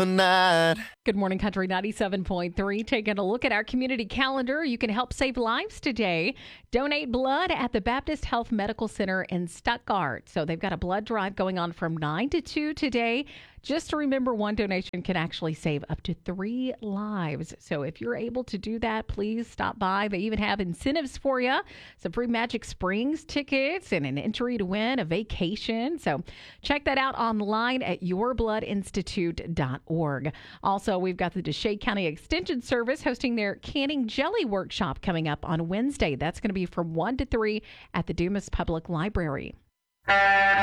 night. Good morning, Country 97.3. Taking a look at our community calendar. You can help save lives today. Donate blood at the Baptist Health Medical Center in Stuttgart. So they've got a blood drive going on from 9 to 2 today. Just to remember, one donation can actually save up to 3 lives. So if you're able to do that, please stop by. They even have incentives for you. Some free Magic Springs tickets and an entry to win a vacation. So check that out online at yourbloodinstitute.org. Also, we've got the Desha County Extension Service hosting their canning jelly workshop coming up on Wednesday. That's going to be from 1 to 3 at the Dumas Public Library.